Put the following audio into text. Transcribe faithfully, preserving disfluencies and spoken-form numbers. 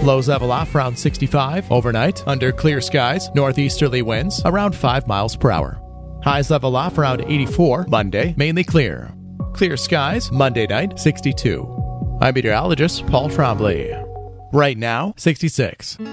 Lows level off around sixty-five. Overnight, under clear skies, northeasterly winds around five miles per hour. Highs level off around eighty-four. Monday, mainly clear. Clear skies, Monday night, sixty-two. I'm meteorologist Paul Trombley. Right now, sixty-six.